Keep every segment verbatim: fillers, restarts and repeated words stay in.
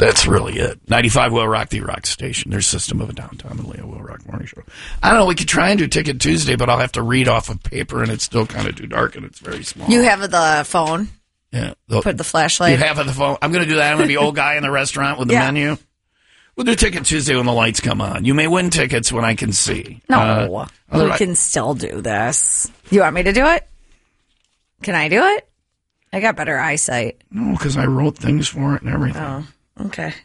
that's really it. ninety-five Will Rock, the Rock Station. There's System of a Down. Tom and Leah Will Rock Morning Show. I don't know. We could try and do Ticket Tuesday, but I'll have to read off of paper, and it's still kind of too dark, and it's very small. You have the phone? Yeah. The, Put the flashlight? You have the phone? I'm going to do that. I'm going to be old guy in the restaurant with the yeah. menu. We'll do Ticket Tuesday when the lights come on. You may win tickets when I can see. No. Uh, we can still do this. You want me to do it? Can I do it? I got better eyesight. No, because I wrote things for it and everything. Oh, okay.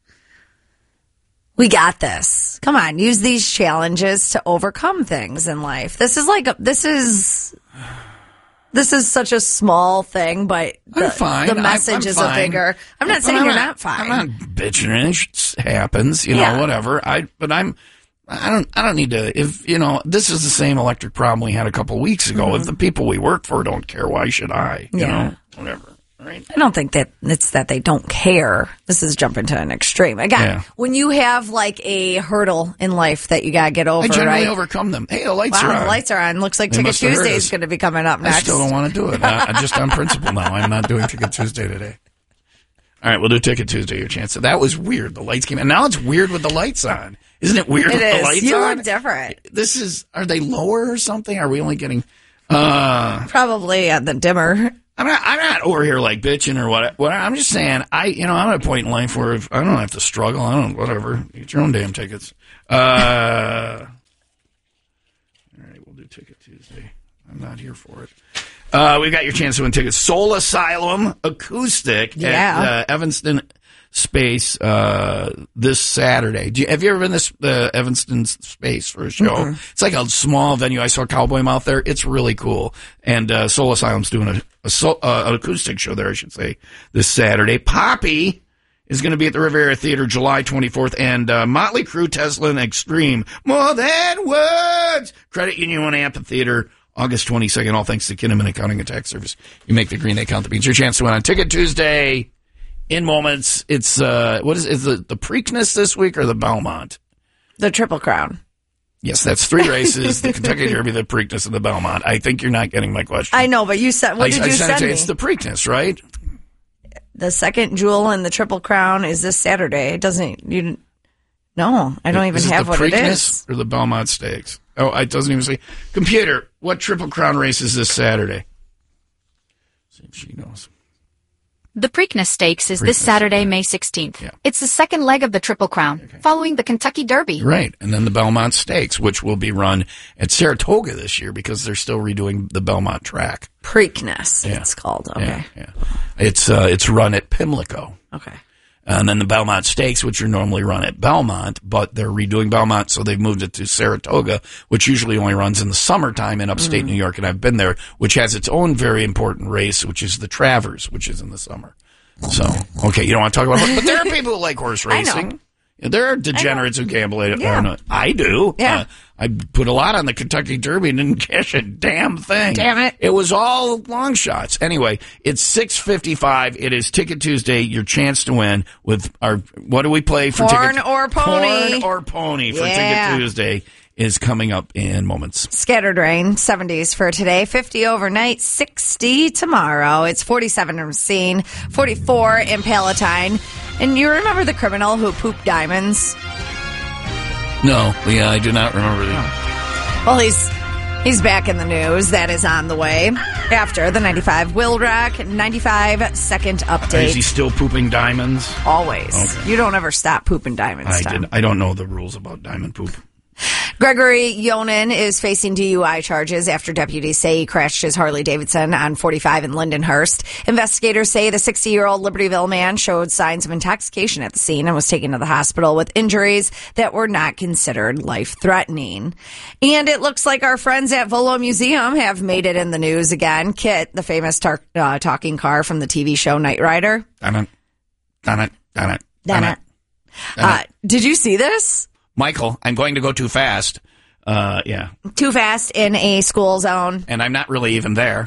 We got this. Come on, use these challenges to overcome things in life. This is like, a, this is... This is such a small thing, but the, I'm fine. the message I'm, I'm is fine. a bigger. I'm not but saying I'm you're not, not fine. I'm not bitching. It happens, you know, yeah. whatever. I but I'm. I don't. I don't need to. If you know, this is the same electric problem we had a couple of weeks ago. Mm-hmm. If the people we work for don't care, why should I? You yeah. know, whatever. Right? I don't think that it's that they don't care. This is jumping to an extreme. Again, yeah. when you have like a hurdle in life that you got to get over, I generally right? overcome them. Hey, the lights wow, are on. the lights are on. Looks like They Ticket Tuesday is going to be coming up next. I still don't want to do it. uh, just on principle now. I'm not doing Ticket Tuesday today. All right, we'll do Ticket Tuesday. Your chance. So that was weird. The lights came on. Now it's weird with the lights on. Isn't it weird it with is. the lights you on? You look different. This is. Are they lower or something? Are we only getting? Uh, Probably at the dimmer. I'm not. I'm not over here like bitching or what. What I'm just saying. I, you know, I'm at a point in life where if I don't have to struggle. I don't. Whatever. Get your own damn tickets. Uh, all right, we'll do Ticket Tuesday. I'm not here for it. Uh, we got your chance to win tickets. Soul Asylum acoustic yeah. at uh, Evanston Space uh, this Saturday. Do you, have you ever been to this uh, Evanston Space for a show? Mm-hmm. It's like a small venue. I saw Cowboy Mouth there. It's really cool. And uh, Soul Asylum's doing a, a soul, uh, an acoustic show there, I should say, this Saturday. Poppy is going to be at the Riviera Theater July twenty-fourth. And uh, Motley Crue, Tesla, and Extreme. More Than Words. Credit Union One Amphitheater. August twenty-second, all thanks to Kinnaman Accounting and Tax Service. You make the green, they count the beans. Your chance to win on Ticket Tuesday in moments. It's, uh, what is, is it the Preakness this week or the Belmont? The Triple Crown. Yes, that's three races, the Kentucky Derby, the Preakness, and the Belmont. I think you're not getting my question. I know, but you said, what I, did I you sent send it me? It's the Preakness, right? The second jewel in the Triple Crown is this Saturday. It doesn't, you, no, I don't even is have it what the it Preakness is. Or the Belmont Stakes? Oh, it doesn't even say. Computer, what Triple Crown race is this Saturday? See if she knows. The Preakness Stakes is Preakness, this Saturday, yeah. May sixteenth. Yeah. It's the second leg of the Triple Crown, okay. following the Kentucky Derby. Right, and then the Belmont Stakes, which will be run at Saratoga this year because they're still redoing the Belmont track. Preakness, yeah. it's called. Okay. Yeah, yeah. It's, uh, it's run at Pimlico. Okay. And then the Belmont Stakes, which are normally run at Belmont, but they're redoing Belmont, so they've moved it to Saratoga, which usually only runs in the summertime in upstate mm-hmm. New York, and I've been there, which has its own very important race, which is the Travers, which is in the summer. So, okay, you don't want to talk about it, but there are people who like horse racing. I know. There are degenerates who gamble. Yeah. I do. Yeah. Uh, I put a lot on the Kentucky Derby and didn't cash a damn thing. Damn it. It was all long shots. Anyway, it's six fifty-five. It is Ticket Tuesday. Your chance to win with our, what do we play for Porn Ticket? or Pony. Porn or Pony for Yeah. Ticket Tuesday is coming up in moments. Scattered rain, seventies for today, fifty overnight, sixty tomorrow. It's forty-seven in Racine, forty-four in Palatine. And you remember the criminal who pooped diamonds? No, Leah, I do not remember the. Oh. Well, he's he's back in the news. That is on the way after the ninety-five Will Rock ninety-five second update. Is he still pooping diamonds? Always. Okay. You don't ever stop pooping diamonds. I Tom. did. I don't know the rules about diamond poop. Gregory Yonan is facing D U I charges after deputies say he crashed his Harley-Davidson on forty-five in Lindenhurst. Investigators say the sixty-year-old Libertyville man showed signs of intoxication at the scene and was taken to the hospital with injuries that were not considered life-threatening. And it looks like our friends at Volo Museum have made it in the news again. Kit, the famous tar- uh, talking car from the T V show Knight Rider. Done it. Done it. Done it. Done it. Uh, did you see this? Michael, I'm going to go too fast. Uh, yeah. Too fast in a school zone. And I'm not really even there.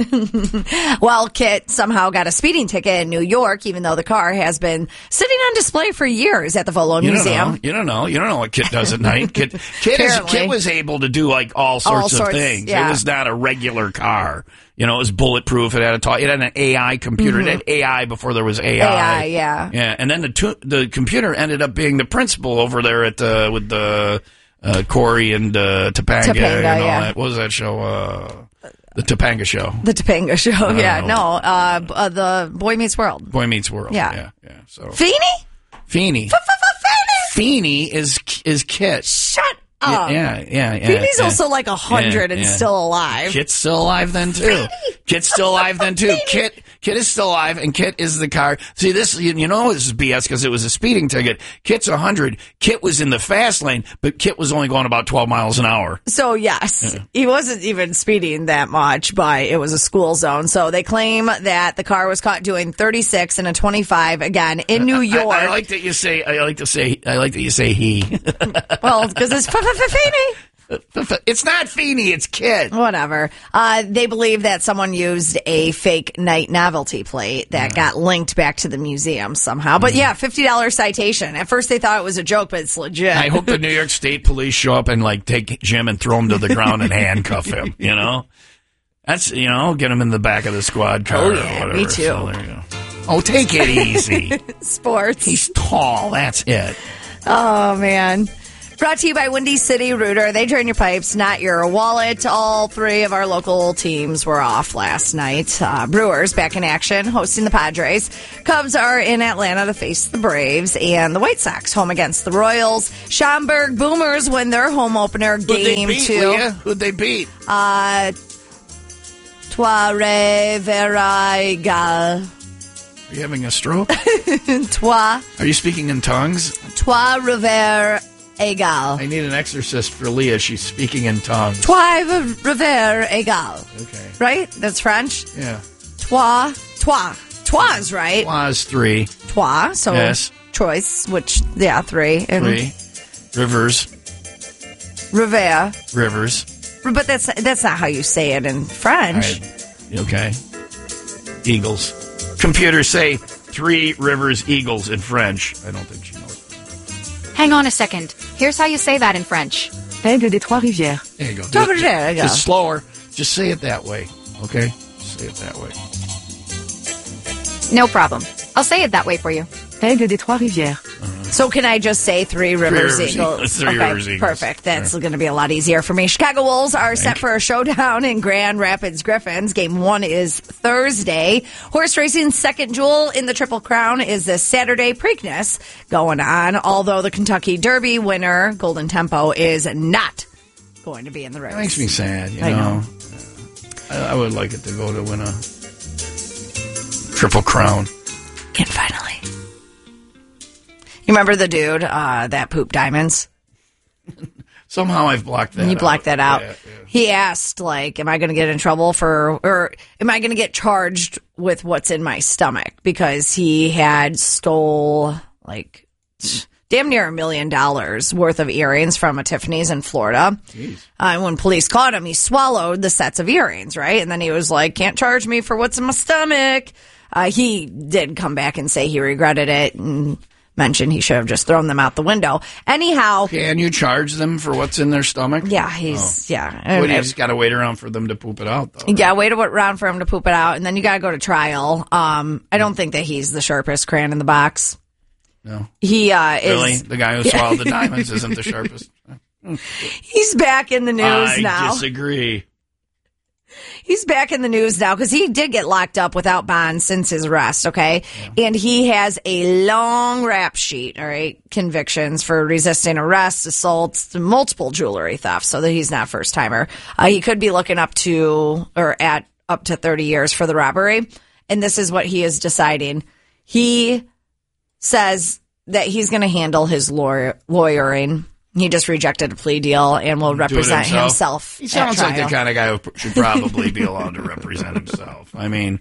Well, Kit somehow got a speeding ticket in New York, even though the car has been sitting on display for years at the Volo You Museum. don't know. You don't know. You don't know what Kit does at night. Kit, Kit, is, Apparently. Kit was able to do like all sorts, All sorts, of things. yeah. It was not a regular car. You know, it was bulletproof. It had a talk. It had an A I computer. It had A I before there was A I. A I, yeah. Yeah, and then the tu- the computer ended up being the principal over there at the with the uh, Corey and uh, Topanga, Topanga, and all yeah. that. What was that show? Uh, the Topanga Show. The Topanga Show, yeah. know. No, uh, b- uh, the Boy Meets World. Boy Meets World. Yeah. yeah, yeah. So Feeney? Feeney. Feeney? Feeney is is Kit. Shut Yeah, up. yeah, yeah. yeah Feeney's yeah. also like a hundred Yeah, and yeah. still alive. Kit's still alive then too. Kit's still alive then too. Kit Kit is still alive, and Kit is the car. See this, you, you know, this is B S because it was a speeding ticket. Kit's a hundred. Kit was in the fast lane, but Kit was only going about twelve miles an hour. So yes, he wasn't even speeding that much, but it was a school zone. So they claim that the car was caught doing thirty-six and a twenty-five again in New York. I, I like that you say. I like to say. I like that you say he. Well, because it's Feeney. It's not Feeney. It's Kit. Whatever. Uh, they believe that someone used a fake night novelty plate that got linked back to the museum somehow. But yeah, fifty dollars citation. At first they thought it was a joke, but it's legit. I hope the New York State Police show up and like take Jim and throw him to the ground and handcuff him. You know, that's you know, get him in the back of the squad car. Oh, or yeah, whatever. me too. So there you go. Oh, take it easy. Sports. He's tall. That's it. Oh, man. Brought to you by Windy City Rooter. They drain your pipes, not your wallet. All three of our local teams were off last night. Uh, Brewers back in action, hosting the Padres. Cubs are in Atlanta to face the Braves. And the White Sox home against the Royals. Schaumburg Boomers win their home opener, Who'd they game beat, two. Leah? Who'd they beat? Uh, Trois Rivera Egal. Are you having a stroke? Trois, Are you speaking in tongues? Trois Rivera Egal. I need an exorcist for Leah. She's speaking in tongues. Trois Rivera Egal. Okay. Right? That's French. Yeah. Trois. Trois. Trois is right. Was three. Trois. So Yes. choice, which, yeah, three. And Three. Rivers. Rivera. Rivers. But that's that's not how you say it in French. I, okay. Eagles. Computers say three rivers eagles in French. I don't think she knows. Hang on a second. Here's how you say that in French. Règle des Trois Rivières. There you go. Do There it. you go. Just slower. Just say it that way. Okay? Say it that way. No problem. I'll say it that way for you. Règle des Trois Rivières. So can I just say Three Rivers Rivers Eagles? Eagles. Three okay, Rivers Eagles. perfect. That's going to be a lot easier for me. Chicago Wolves are set for a showdown in Grand Rapids Griffins. Game one is Thursday. Horse racing's second jewel in the Triple Crown is this Saturday. Preakness going on, although the Kentucky Derby winner, Golden Tempo, is not going to be in the race. That makes me sad, you I know. know. I, I would like it to go to win a Triple Crown. And finally. You remember the dude uh, that pooped diamonds? Somehow I've blocked that You out. blocked that out. Yeah, yeah. He asked, like, am I going to get in trouble for, or am I going to get charged with what's in my stomach? Because he had stole, like, damn near a million dollars worth of earrings from a Tiffany's in Florida. Uh, and when police caught him, he swallowed the sets of earrings, right? And then he was like, can't charge me for what's in my stomach. Uh, he did come back and say he regretted it and mentioned he should have just thrown them out the window. Anyhow. Can you charge them for what's in their stomach? Yeah, he's, yeah. Well, And- you just got to wait around for them to poop it out, though. Yeah, wait around for him to poop it out, and then you got to go to trial. Um, I don't think that he's the sharpest crayon in the box. No. He uh, Really? is. The guy who swallowed the diamonds isn't the sharpest? He's back in the news I now. disagree. He's back in the news now because he did get locked up without bond since his arrest, okay? Yeah. And he has a long rap sheet, all right? Convictions for resisting arrest, assaults, multiple jewelry thefts, so that he's not first timer. Uh, he could be looking up to, or at up to thirty years for the robbery. And this is what he is deciding. He says that he's going to handle his lawyer, lawyering. He just rejected a plea deal and will represent himself. He sounds at like the trial. kind of guy who should probably be allowed to represent himself. I mean,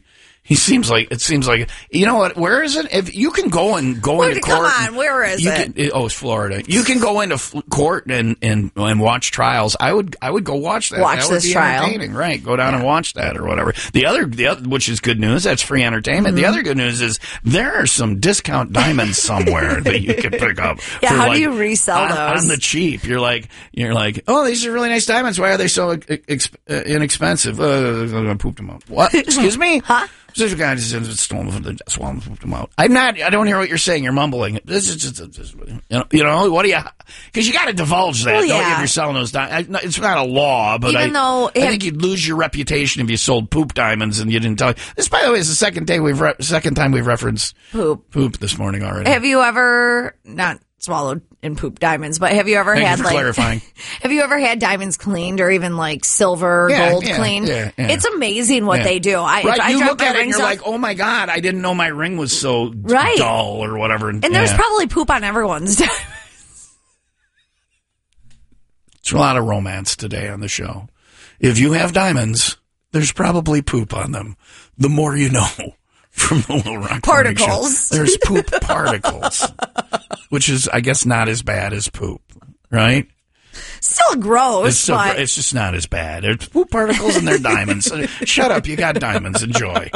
He seems like it seems like you know what? Where is it? If you can go and go Where, into come court, on, where is you it? Can, oh, it's Florida. You can go into f- court and, and and watch trials. I would I would go watch that. Watch that would this be trial. entertaining, right? Go down and watch that or whatever. The other the other, which is good news. That's free entertainment. Mm-hmm. The other good news is there are some discount diamonds somewhere that you can pick up. Yeah, for how do like, you resell on, those? on the cheap? You're like you're like, oh, these are really nice diamonds. Why are they so ex- uh, inexpensive? Uh, I pooped them out. What? Excuse me? Huh? This guy just stolen swallowed them out. I'm not. I don't hear what you're saying. You're mumbling. This is just, just you know. You know what do you? Because you got to divulge that. Well, don't you, yeah. if you're selling those diamonds, it's not a law, but Even I, though I it- think you'd lose your reputation if you sold poop diamonds and you didn't tell. This, by the way, is the second day we've re- second time we've referenced Poop. poop this morning already. Have you ever not swallowed and pooped diamonds, but have you ever Thank had you for like clarifying. have you ever had diamonds cleaned or even like silver, Yeah, gold yeah, cleaned? yeah, yeah. It's amazing what Yeah. they do. I, Right, if I you drop look my at it and rings you're off- like, "Oh my god, I didn't know my ring was so Right. dull or whatever." and there's Yeah. probably poop on everyone's diamonds. It's a lot of romance today on the show. If you have diamonds, there's probably poop on them. The more you know from the Little Rock Morning Show. Particles. There's poop particles, which is, I guess, not as bad as poop, right? Still gross, It's, so, but it's just not as bad. There's poop particles and they're diamonds. Shut up, you got diamonds. Enjoy.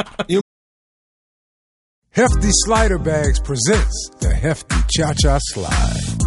Hefty Slider Bags presents the Hefty Cha-Cha Slide.